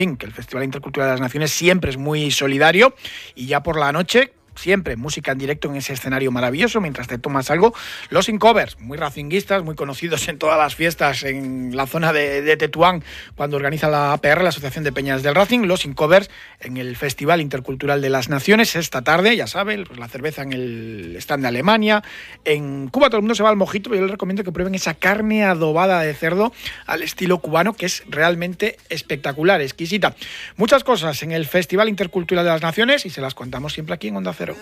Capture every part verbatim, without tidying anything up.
que el Festival Intercultural de las Naciones siempre es muy solidario, y ya por la noche siempre música en directo en ese escenario maravilloso mientras te tomas algo. Los Incovers, muy racinguistas, muy conocidos en todas las fiestas en la zona de, de Tetuán, cuando organiza la A P R, la Asociación de Peñas del Racing. Los Incovers en el Festival Intercultural de las Naciones esta tarde, ya saben, pues la cerveza en el stand de Alemania. En Cuba todo el mundo se va al mojito, pero yo les recomiendo que prueben esa carne adobada de cerdo al estilo cubano, que es realmente espectacular, exquisita. Muchas cosas en el Festival Intercultural de las Naciones y se las contamos siempre aquí en Onda Cero.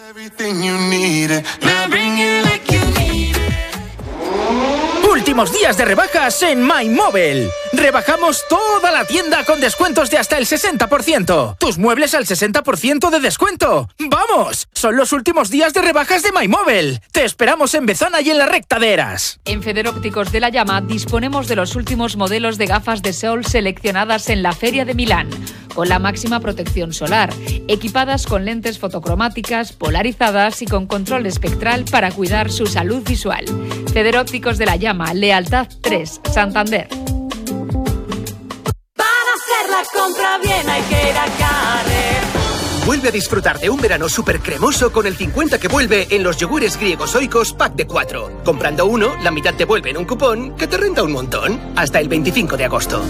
Últimos días de rebajas en MyMobile. Rebajamos toda la tienda con descuentos de hasta el sesenta por ciento. Tus muebles al sesenta por ciento de descuento. ¡Vamos! Son los últimos días de rebajas de MyMobile. Te esperamos en Bezana y en la Recta de Eras. En Federópticos de la Llama disponemos de los últimos modelos de gafas de sol seleccionadas en la Feria de Milán, con la máxima protección solar, equipadas con lentes fotocromáticas, polarizadas y con control espectral para cuidar su salud visual. Federópticos de la Llama, Lealtad tres, Santander. Para hacer la compra bien hay que ir a Carrefour. Vuelve a disfrutar de un verano súper cremoso con el cincuenta que vuelve en los yogures griegos Oikos pack de cuatro. Comprando uno, la mitad te vuelve en un cupón que te renta un montón. Hasta el veinticinco de agosto.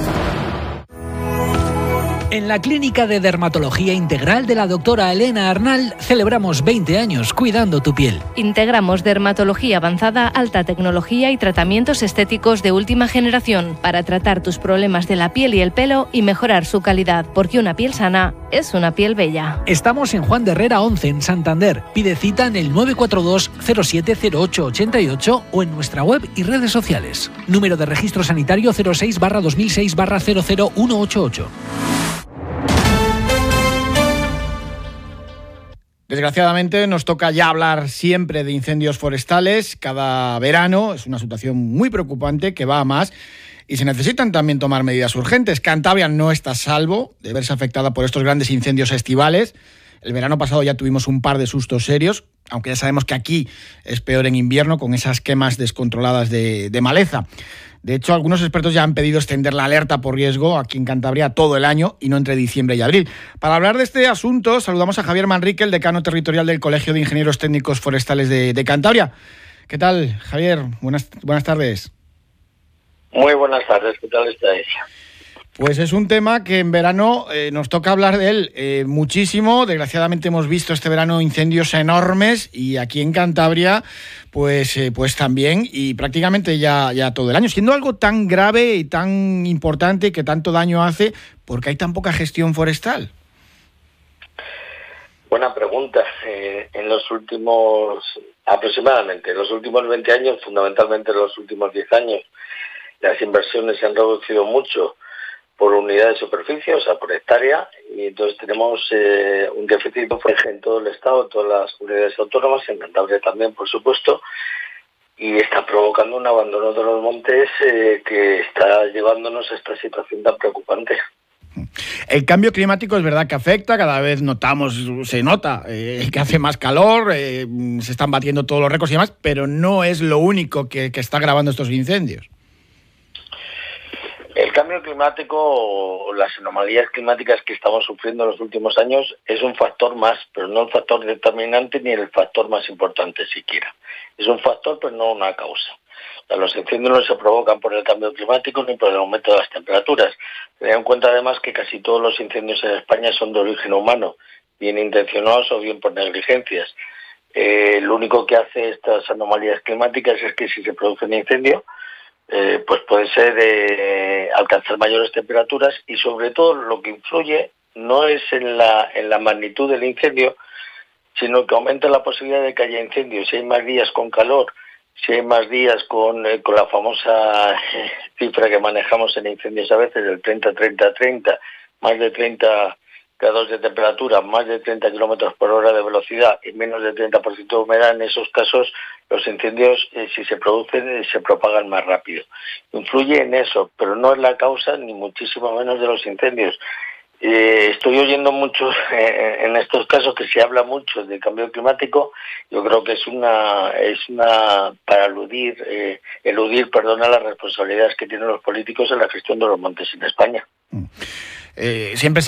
En la Clínica de Dermatología Integral de la doctora Elena Arnal celebramos veinte años cuidando tu piel. Integramos dermatología avanzada, alta tecnología y tratamientos estéticos de última generación para tratar tus problemas de la piel y el pelo y mejorar su calidad, porque una piel sana es una piel bella. Estamos en Juan de Herrera once en Santander. Pide cita en el nueve cuatro dos cero siete cero ocho ocho ocho o en nuestra web y redes sociales. Número de registro sanitario cero seis barra dos mil seis barra cero cero uno ocho ocho. Desgraciadamente nos toca ya hablar siempre de incendios forestales cada verano. Es una situación muy preocupante que va a más y se necesitan también tomar medidas urgentes. Cantabria no está a salvo de verse afectada por estos grandes incendios estivales. El verano pasado ya tuvimos un par de sustos serios, aunque ya sabemos que aquí es peor en invierno con esas quemas descontroladas de, de maleza. De hecho, algunos expertos ya han pedido extender la alerta por riesgo aquí en Cantabria todo el año y no entre diciembre y abril. Para hablar de este asunto, saludamos a Javier Manrique, el decano territorial del Colegio de Ingenieros Técnicos Forestales de, de Cantabria. ¿Qué tal, Javier? Buenas, buenas tardes. Muy buenas tardes, ¿qué tal estáis? Pues es un tema que en verano eh, nos toca hablar de él eh, muchísimo. Desgraciadamente hemos visto este verano incendios enormes y aquí en Cantabria pues, eh, pues también, y prácticamente ya, ya todo el año, siendo algo tan grave y tan importante que tanto daño hace, ¿por qué hay tan poca gestión forestal? Buena pregunta. Eh, en los últimos, aproximadamente, en los últimos veinte años, fundamentalmente en los últimos diez años, las inversiones se han reducido mucho por unidad de superficie, o sea, por hectárea, y entonces tenemos eh, un déficit en todo el Estado, en todas las unidades autónomas, en Cantabria también, por supuesto, y está provocando un abandono de los montes eh, que está llevándonos a esta situación tan preocupante. El cambio climático es verdad que afecta, cada vez notamos, se nota eh, que hace más calor, eh, se están batiendo todos los récords y demás, pero no es lo único que, que está agravando estos incendios. El cambio climático o las anomalías climáticas que estamos sufriendo en los últimos años es un factor más, pero no el factor determinante ni el factor más importante siquiera. Es un factor, pero no una causa. O sea, los incendios no se provocan por el cambio climático ni por el aumento de las temperaturas. Tened en cuenta además que casi todos los incendios en España son de origen humano, bien intencionados o bien por negligencias. Eh, lo único que hace estas anomalías climáticas es que si se produce un incendio, Eh, pues puede ser eh, alcanzar mayores temperaturas y sobre todo lo que influye no es en la en la magnitud del incendio, sino que aumenta la posibilidad de que haya incendios. Si hay más días con calor, si hay más días con, eh, con la famosa eh, cifra que manejamos en incendios a veces, del treinta treinta treinta, más de treinta grados de temperatura, más de treinta kilómetros por hora de velocidad y menos de treinta por ciento de humedad, en esos casos los incendios, eh, si se producen, eh, se propagan más rápido. Influye en eso, pero no es la causa ni muchísimo menos de los incendios. Eh, estoy oyendo mucho eh, en estos casos que se habla mucho de cambio climático. Yo creo que es una es una para eludir eh, eludir, perdona, las responsabilidades que tienen los políticos en la gestión de los montes en España. eh, siempre